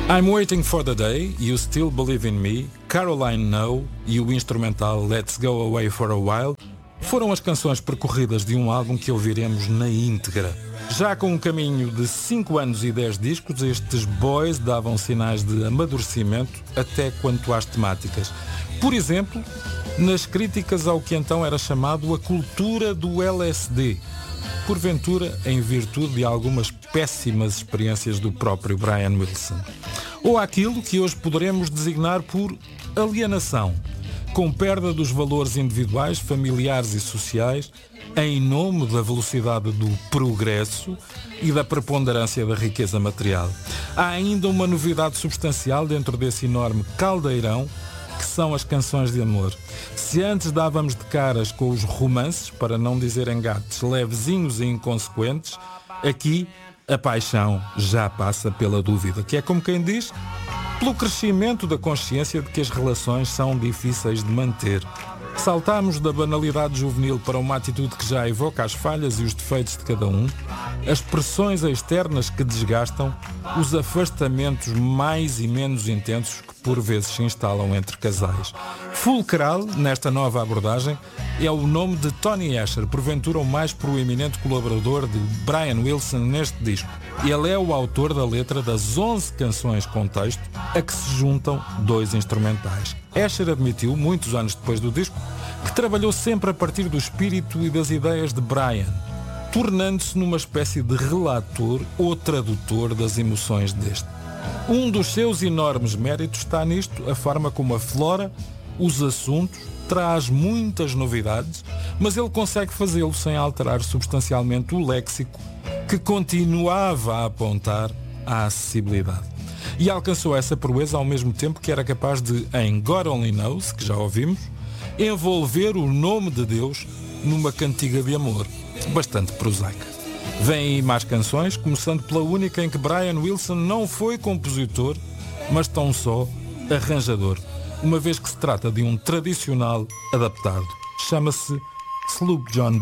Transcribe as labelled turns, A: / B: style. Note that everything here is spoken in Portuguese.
A: I'm Waiting for the Day, You Still Believe in Me, Caroline No e o instrumental Let's Go Away for a While foram as canções percorridas de um álbum que ouviremos na íntegra. Já com um caminho de 5 anos e 10 discos, estes boys davam sinais de amadurecimento até quanto às temáticas. Por exemplo, nas críticas ao que então era chamado a cultura do LSD, porventura em virtude de algumas péssimas experiências do próprio Brian Wilson. Ou aquilo que hoje poderemos designar por alienação, com perda dos valores individuais, familiares e sociais, em nome da velocidade do progresso e da preponderância da riqueza material. Há ainda uma novidade substancial dentro desse enorme caldeirão, que são as canções de amor. Se antes dávamos de caras com os romances, para não dizer engates, levezinhos e inconsequentes, aqui a paixão já passa pela dúvida, que é como quem diz, pelo crescimento da consciência de que as relações são difíceis de manter. Saltamos da banalidade juvenil para uma atitude que já evoca as falhas e os defeitos de cada um, as pressões externas que desgastam, os afastamentos mais e menos intensos que por vezes se instalam entre casais. Fulcral, nesta nova abordagem, é o nome de Tony Asher, porventura o mais proeminente colaborador de Brian Wilson neste disco. Ele é o autor da letra das 11 canções com texto, a que se juntam 2 instrumentais. Asher admitiu, muitos anos depois do disco, que trabalhou sempre a partir do espírito e das ideias de Brian, tornando-se numa espécie de relator ou tradutor das emoções deste. Um dos seus enormes méritos está nisto, a forma como aflora os assuntos, traz muitas novidades, mas ele consegue fazê-lo sem alterar substancialmente o léxico que continuava a apontar à acessibilidade. E alcançou essa proeza ao mesmo tempo que era capaz de, em God Only Knows, que já ouvimos, envolver o nome de Deus numa cantiga de amor, bastante prosaica. Vêm aí mais canções, começando pela única em que Brian Wilson não foi compositor, mas tão só arranjador, uma vez que se trata de um tradicional adaptado. Chama-se Sloop John